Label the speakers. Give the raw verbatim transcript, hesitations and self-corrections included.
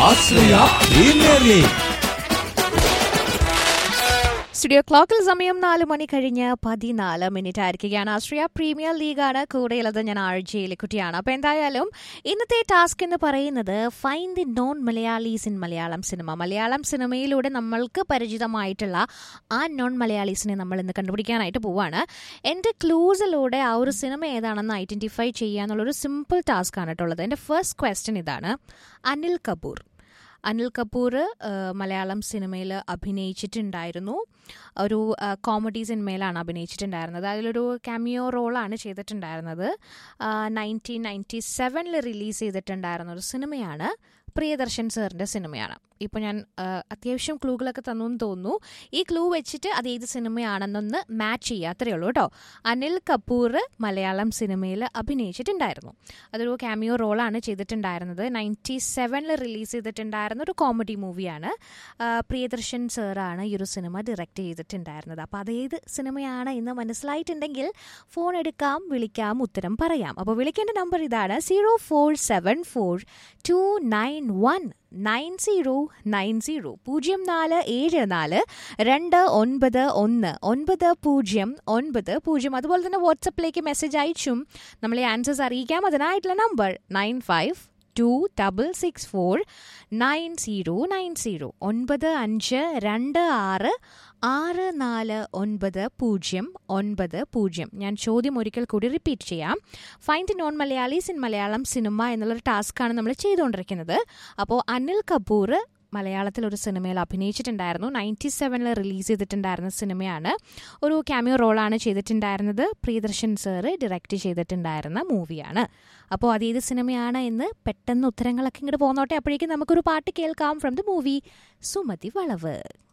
Speaker 1: ആശ്രയ premier league.
Speaker 2: Studio ക്ലോക്കിൽ സമയം നാല് മണി കഴിഞ്ഞ് പതിനാല് മിനിറ്റ് ആയിരിക്കുകയാണ്. ആശ്രയ പ്രീമിയർ ലീഗാണ് കൂടെയുള്ളത്. ഞാൻ ആഴ്ചയിലെ കുട്ടിയാണ്. അപ്പോൾ എന്തായാലും ഇന്നത്തെ ടാസ്ക് എന്ന് പറയുന്നത് find the non Malayalees in Malayalam cinema. Malayalam സിനിമയിലൂടെ നമ്മൾക്ക് പരിചിതമായിട്ടുള്ള ആ നോൺ മലയാളീസിനെ നമ്മൾ ഇന്ന് കണ്ടുപിടിക്കാനായിട്ട് പോവാണ്. എൻ്റെ ക്ലൂസിലൂടെ ആ ഒരു സിനിമ ഏതാണെന്ന് ഐഡൻറ്റിഫൈ ചെയ്യുക എന്നുള്ളൊരു സിമ്പിൾ ടാസ്ക് ആണ് കേട്ടുള്ളത്. എൻ്റെ ഫസ്റ്റ് ക്വസ്റ്റ്യൻ ഇതാണ്. അനിൽ കപൂർ അനിൽ കപൂർ മലയാളം സിനിമയിൽ അഭിനയിച്ചിട്ടുണ്ടായിരുന്നു. ഒരു കോമഡി സിനിമയിലാണ് അഭിനയിച്ചിട്ടുണ്ടായിരുന്നത്. അതിലൊരു കാമിയോ റോളാണ് ചെയ്തിട്ടുണ്ടായിരുന്നത്. നയൻറ്റീൻ നയൻറ്റി സെവനിൽ റിലീസ് ചെയ്തിട്ടുണ്ടായിരുന്ന ഒരു സിനിമയാണ്. പ്രിയദർശൻ സാറിൻ്റെ സിനിമയാണ്. ഇപ്പോൾ ഞാൻ അത്യാവശ്യം ക്ലൂകളൊക്കെ തന്നു എന്ന് തോന്നുന്നു. ഈ ക്ലൂ വെച്ചിട്ട് അത് ഏത് സിനിമയാണെന്നൊന്ന് മാച്ച് ചെയ്യുക, അത്രയേ ഉള്ളൂ കേട്ടോ. അനിൽ കപൂർ മലയാളം സിനിമയിൽ അഭിനയിച്ചിട്ടുണ്ടായിരുന്നു. അതൊരു കാമിയോ റോളാണ് ചെയ്തിട്ടുണ്ടായിരുന്നത്. നയൻറ്റി സെവനിൽ റിലീസ് ചെയ്തിട്ടുണ്ടായിരുന്ന ഒരു കോമഡി മൂവിയാണ്. പ്രിയദർശൻ സാറാണ് ഈ ഒരു സിനിമ ഡയറക്റ്റ് ചെയ്തിട്ടുണ്ടായിരുന്നത്. അപ്പോൾ അതേത് സിനിമയാണ് എന്ന് മനസ്സിലായിട്ടുണ്ടെങ്കിൽ ഫോൺ എടുക്കാം, വിളിക്കാം, ഉത്തരം പറയാം. അപ്പോൾ വിളിക്കേണ്ട നമ്പർ ഇതാണ്: zero four seven four to nine one nine zero nine zero പൂജ്യം നാല് ഏഴ് നാല് രണ്ട് ഒൻപത് ഒന്ന് ഒൻപത് പൂജ്യം ഒൻപത് പൂജ്യം. അതുപോലെ തന്നെ വാട്സപ്പിലേക്ക് മെസ്സേജ് അയച്ചും നമ്മളെ ആൻസേഴ്സ് അറിയിക്കാം. അതിനായിട്ടുള്ള number nine five to double six four nine zero nine zero ഒൻപത് അഞ്ച് രണ്ട് ആറ് ആറ് നാല് ഒൻപത് പൂജ്യം ഒൻപത് പൂജ്യം. ഞാൻ ചോദ്യം ഒരിക്കൽ കൂടി റിപ്പീറ്റ് ചെയ്യാം. Find non Malayalees in Malayalam cinema എന്നുള്ളൊരു ടാസ്ക്കാണ് നമ്മൾ ചെയ്തുകൊണ്ടിരിക്കുന്നത്. അപ്പോൾ അനിൽ കപൂർ മലയാളത്തിൽ ഒരു സിനിമയിൽ അഭിനയിച്ചിട്ടുണ്ടായിരുന്നു. നയൻറ്റി സെവനിൽ റിലീസ് ചെയ്തിട്ടുണ്ടായിരുന്ന സിനിമയാണ്. ഒരു ക്യാമിയോ റോളാണ് ചെയ്തിട്ടുണ്ടായിരുന്നത്. പ്രിയദർശൻ സാറ് ഡയറക്റ്റ് ചെയ്തിട്ടുണ്ടായിരുന്ന മൂവിയാണ്. അപ്പോൾ അതേത് സിനിമയാണ് എന്ന് പെട്ടെന്ന് ഉത്തരങ്ങളൊക്കെ ഇങ്ങോട്ട് പോന്നോട്ടെ. അപ്പോഴേക്കും നമുക്കൊരു പാട്ട് കേൾക്കാം ഫ്രം ദ മൂവി സുമതി വളവ്.